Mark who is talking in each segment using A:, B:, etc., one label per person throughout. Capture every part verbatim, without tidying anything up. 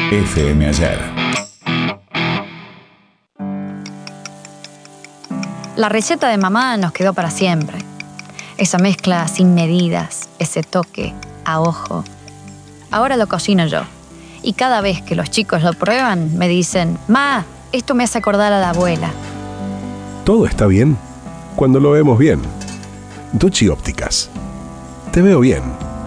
A: F M Ayer.
B: La receta de mamá nos quedó para siempre. Esa mezcla sin medidas, ese toque a ojo. Ahora lo cocino yo. Y cada vez que los chicos lo prueban, me dicen: Ma, esto me hace acordar a la abuela.
C: Todo está bien cuando lo vemos bien. Ducci Ópticas. Te veo bien.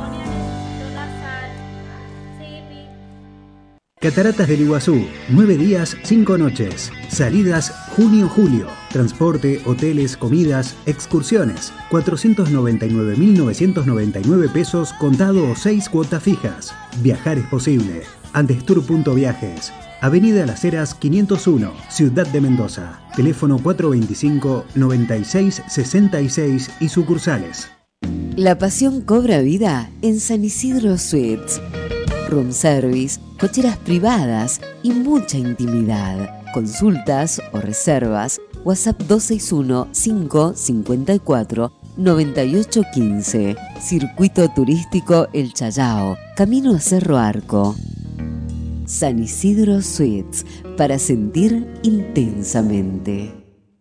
D: Cataratas del Iguazú, nueve días, cinco noches. Salidas junio-julio. Transporte, hoteles, comidas, excursiones. cuatrocientos noventa y nueve mil novecientos noventa y nueve pesos contado o seis cuotas fijas. Viajar es posible. Andestur punto viajes. Avenida Las Heras quinientos uno, Ciudad de Mendoza. Teléfono cuatro veinticinco, noventa y seis, sesenta y seis y sucursales.
E: La pasión cobra vida en San Isidro Suites. Room service, cocheras privadas y mucha intimidad. Consultas o reservas, WhatsApp dos seis uno, cinco cinco cuatro, nueve ocho uno cinco. Circuito Turístico El Chayao, camino a Cerro Arco. San Isidro Suites, para sentir intensamente.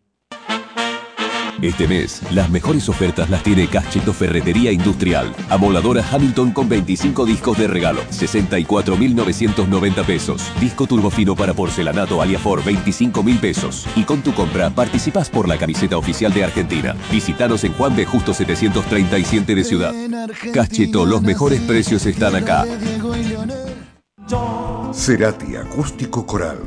F: Este mes, las mejores ofertas las tiene Cacheto Ferretería Industrial. Amoladora Hamilton con veinticinco discos de regalo, sesenta y cuatro mil novecientos noventa pesos. Disco turbofino para porcelanato Aliafor, veinticinco mil pesos. Y con tu compra participás por la camiseta oficial de Argentina. Visítanos en Juan B. Justo setecientos treinta y siete de Ciudad. Cacheto, los mejores precios están acá.
G: Cerati Acústico Coral.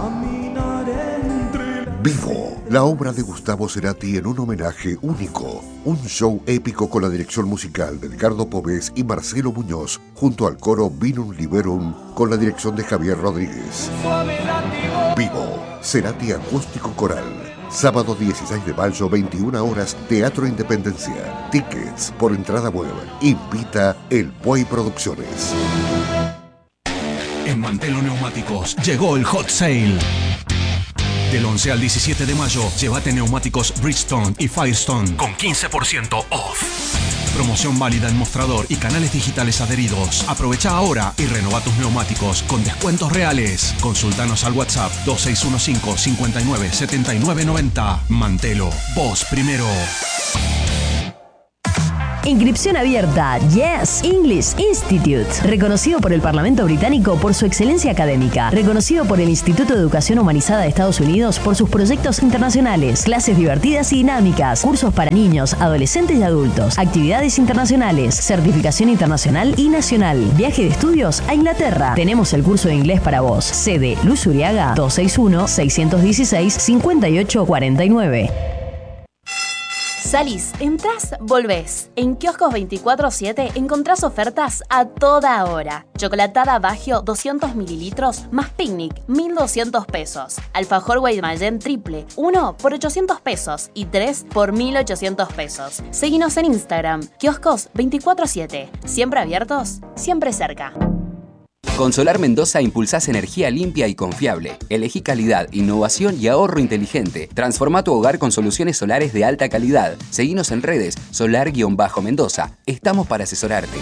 G: Vivo, la obra de Gustavo Cerati en un homenaje único. Un show épico con la dirección musical de Edgardo Povés y Marcelo Muñoz, junto al coro Vinum Liberum, con la dirección de Javier Rodríguez. Vivo, Cerati Acústico Coral. Sábado dieciséis de mayo, veintiuna horas, Teatro Independencia. Tickets por entrada web. Invita El Puey Producciones.
H: En Mantelo Neumáticos llegó el Hot Sale. Del once al diecisiete de mayo, llévate neumáticos Bridgestone y Firestone con quince por ciento off. Promoción válida en mostrador y canales digitales adheridos. Aprovecha ahora y renova tus neumáticos con descuentos reales. Consultanos al WhatsApp dos seis uno cinco, cinco nueve, siete nueve nueve cero. Mantelo, vos primero.
I: Inscripción abierta. Yes English Institute. Reconocido por el Parlamento británico por su excelencia académica. Reconocido por el Instituto de Educación Humanizada de Estados Unidos por sus proyectos internacionales. Clases divertidas y dinámicas. Cursos para niños, adolescentes y adultos. Actividades internacionales. Certificación internacional y nacional. Viaje de estudios a Inglaterra. Tenemos el curso de inglés para vos. Sede Luz Uriaga dos seis uno, seis uno seis, cinco ocho cuatro nueve.
J: Salís, entrás, volvés. En Kioscos veinticuatro siete encontrás ofertas a toda hora. Chocolatada Baggio doscientos mililitros más picnic, mil doscientos pesos. Alfajor Guaymallén triple, uno por ochocientos pesos y tres por mil ochocientos pesos. Seguinos en Instagram, Kioscos veinticuatro siete. Siempre abiertos, siempre cerca.
K: Con Solar Mendoza impulsás energía limpia y confiable. Elegí calidad, innovación y ahorro inteligente. Transforma tu hogar con soluciones solares de alta calidad. Seguinos en redes, solar-mendoza. Estamos para asesorarte.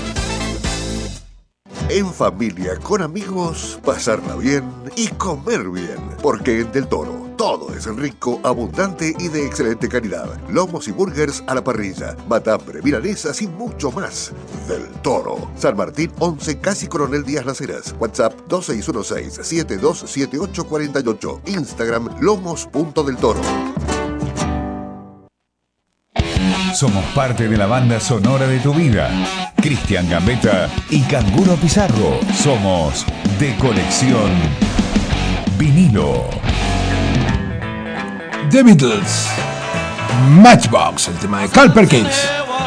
G: En familia, con amigos, pasarla bien y comer bien. Porque en Del Toro todo es rico, abundante y de excelente calidad. Lomos y burgers a la parrilla, matambre, milanesas y mucho más. Del Toro. San Martín once, casi Coronel Díaz Las Heras. WhatsApp dos seis uno seis, siete dos siete ocho cuatro ocho. Instagram lomos punto del toro.
A: Somos parte de la banda sonora de tu vida. Cristian Gambetta y Canguro Pizarro. Somos de colección vinilo.
L: The Beatles, Matchbox, el tema de Carl Perkins.